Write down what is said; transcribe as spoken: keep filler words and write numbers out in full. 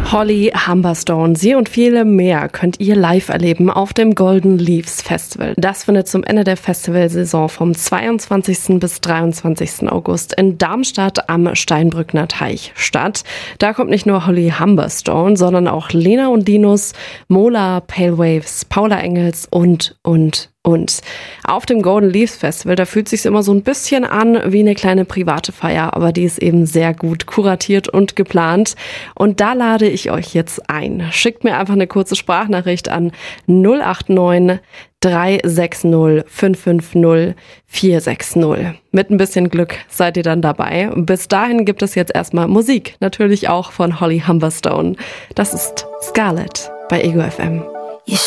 Holly Humberstone, sie und viele mehr könnt ihr live erleben auf dem Golden Leaves Festival. Das findet zum Ende der Festivalsaison vom zweiundzwanzigsten bis dreiundzwanzigsten August in Darmstadt am Steinbrückner Teich statt. Da kommt nicht nur Holly Humberstone, sondern auch Lena Undinus, Mola, Pale Waves, Paula Engels und, und, Und auf dem Golden Leaves Festival, da fühlt es sich immer so ein bisschen an wie eine kleine private Feier, aber die ist eben sehr gut kuratiert und geplant. Und da lade ich euch jetzt ein. Schickt mir einfach eine kurze Sprachnachricht an null acht neun drei sechs null fünf fünf null vier sechs null. Mit ein bisschen Glück seid ihr dann dabei. Bis dahin gibt es jetzt erstmal Musik, natürlich auch von Holly Humberstone. Das ist Scarlett bei Ego F M.